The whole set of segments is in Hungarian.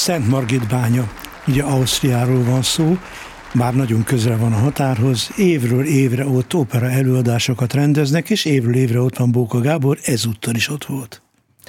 Szent Margit bánya, ugye Ausztriáról van szó, bár nagyon közel van a határhoz, évről évre ott opera előadásokat rendeznek, és évről évre ott van Bóka Gábor, ezúttal is ott volt.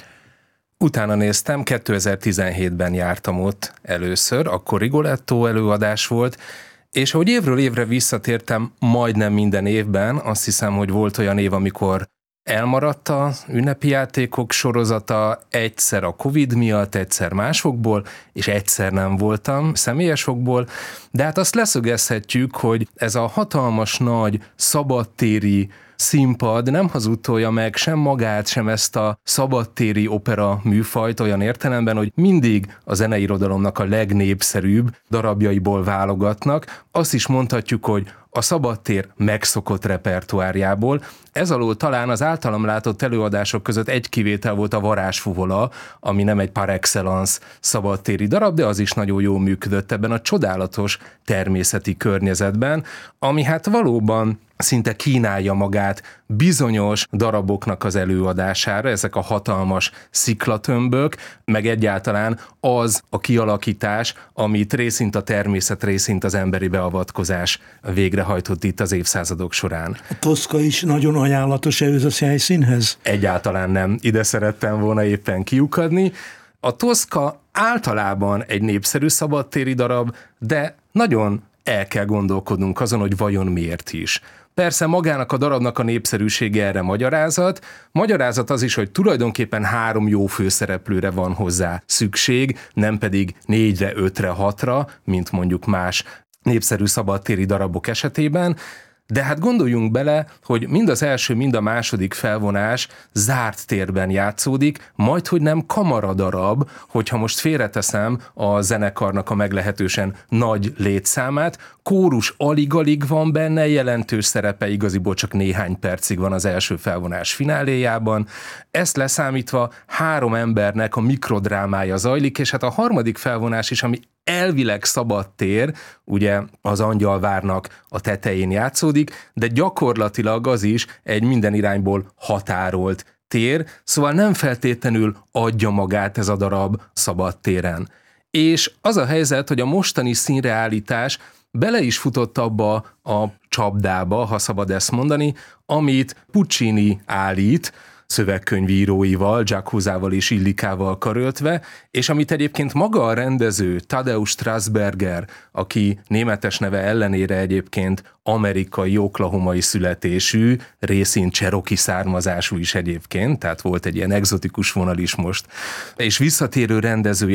Utána néztem, 2017-ben jártam ott először, akkor Rigoletto előadás volt, és ahogy évről évre visszatértem majdnem minden évben, azt hiszem, hogy volt olyan év, amikor elmaradt az ünnepi játékok sorozata, egyszer a Covid miatt, egyszer másokból, és egyszer nem voltam személyesokból, de hát azt leszögezhetjük, hogy ez a hatalmas nagy szabadtéri színpad nem hazudtolja meg sem magát, sem ezt a szabadtéri opera műfajt olyan értelemben, hogy mindig a zeneirodalomnak a legnépszerűbb darabjaiból válogatnak. Azt is mondhatjuk, hogy a szabadtér megszokott repertoárjából. Ez alól talán az általam látott előadások között egy kivétel volt a Varázsfuvola, ami nem egy par excellence szabadtéri darab, de az is nagyon jól működött ebben a csodálatos természeti környezetben, ami hát valóban szinte kínálja magát bizonyos daraboknak az előadására, ezek a hatalmas sziklatömbök, meg egyáltalán az a kialakítás, amit részint a természet, részint az emberi beavatkozás végrehajtott itt az évszázadok során. A Toszka is nagyon ajánlatos ehhez a helyszínhez? Egyáltalán nem. Ide szerettem volna éppen kiukadni. A Toszka általában egy népszerű szabadtéri darab, de nagyon el kell gondolkodnunk azon, hogy vajon miért is. Persze magának a darabnak a népszerűsége erre magyarázat. Magyarázat az is, hogy tulajdonképpen 3 jó főszereplőre van hozzá szükség, nem pedig 4-re, 5-re, 6-ra, mint mondjuk más népszerű szabadtéri darabok esetében. De hát gondoljunk bele, hogy mind az első, mind a második felvonás zárt térben játszódik, majdhogy nem kamaradarab, hogyha most félreteszem a zenekarnak a meglehetősen nagy létszámát, kórus alig-alig van benne, jelentős szerepe igaziból csak néhány percig van az első felvonás fináléjában. Ezt leszámítva 3 embernek a mikrodrámája zajlik, és hát a harmadik felvonás is, ami elvileg szabad tér, ugye az Angyalvárnak a tetején játszódik, de gyakorlatilag az is egy minden irányból határolt tér, szóval nem feltétlenül adja magát ez a darab szabad téren. És az a helyzet, hogy a mostani színreállítás bele is futott abba a csapdába, ha szabad ezt mondani, amit Puccini állít, szövegkönyvíróival, Giacusával és Illikával karöltve, és amit egyébként maga a rendező, Tadeusz Strasberger, aki németes neve ellenére egyébként amerikai, oklahomai születésű, részint cseroki származású is egyébként, tehát volt egy ilyen egzotikus vonal is most, és visszatérő rendezője